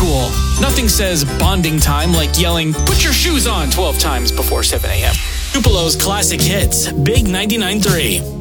cool. Nothing says bonding time like yelling, "Put your shoes on" 12 times before 7 a.m. Tupelo's classic hits, Big 99.3.